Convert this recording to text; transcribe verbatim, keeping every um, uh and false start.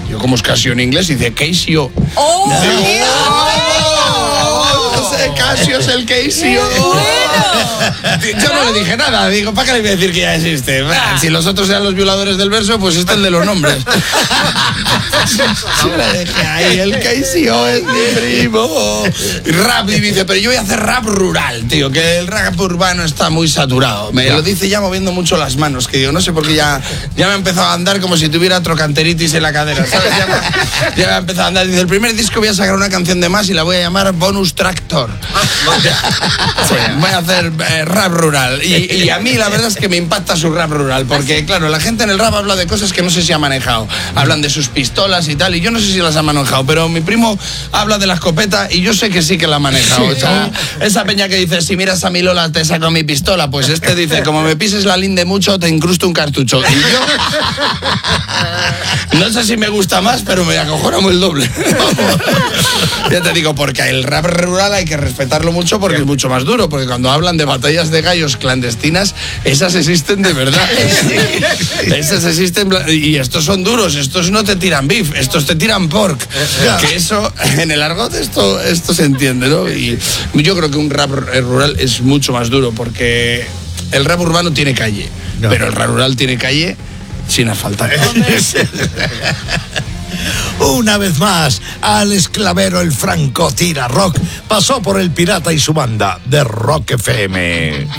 Yo, ¿cómo es Casio en inglés? Y dice Casio. ¡Oh! Digo, ¡oh! Ese Casio es el Casio. Yo no le dije nada, digo, ¿para qué le voy a decir que ya existe? Si los otros eran los violadores del verso, pues este es el de los nombres. Yo le dije, ay, el Casio es mi primo. Rap, y dice, pero yo voy a hacer rap rural, tío, que el rap urbano está muy saturado. Me lo dice ya moviendo mucho las manos, que yo no sé por qué ya, ya me ha empezado a andar como si tuviera trocanteritis en la cadera, ¿sabes? Ya me, ya me ha empezado a andar. Dice, el primer disco voy a sacar una canción de más y la voy a llamar Bonus Tractor. Sí, voy a hacer eh, rap rural. Y, y a mí la verdad es que me impacta su rap rural, porque claro, la gente en el rap habla de cosas que no sé si ha manejado. Hablan de sus pistolas y tal, y yo no sé si las ha manejado, pero mi primo habla de la escopeta y yo sé que sí que la ha manejado. O sea, esa peña que dice, si miras a mi Lola te saco mi pistola, pues este dice, como me pises la linde mucho te incrusto un cartucho. Y yo no sé si me gusta más, pero me acojona el doble. Ya te digo, porque el rap rural hay que respetarlo mucho porque es mucho más duro, porque cuando hablan de batallas de gallos clandestinas, esas existen de verdad. Esas existen y estos son duros, estos no te tiran beef, estos te tiran pork. Que eso, en el argot esto, esto se entiende, ¿no? Y yo creo que un rap rural es mucho más duro porque el rap urbano tiene calle, no. Pero el rap rural tiene calle sin asfaltar. Una vez más, Alex Clavero, el franco tira rock, pasó por El Pirata y su banda de Rock F M.